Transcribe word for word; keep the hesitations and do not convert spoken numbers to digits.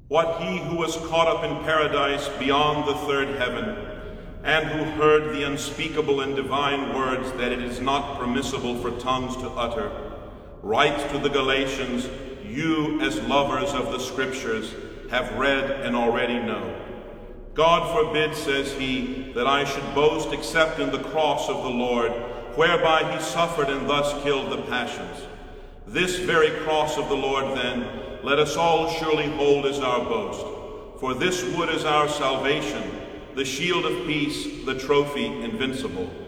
What he who was caught up in paradise beyond the third heaven, and who heard the unspeakable and divine words that it is not permissible for tongues to utter, writes to the Galatians, you, as lovers of the Scriptures, have read and already know. God forbid, says he, that I should boast except in the cross of the Lord, whereby he suffered and thus killed the passions. This very cross of the Lord, then, let us all surely hold as our boast. For this wood is our salvation, the shield of peace, the trophy invincible.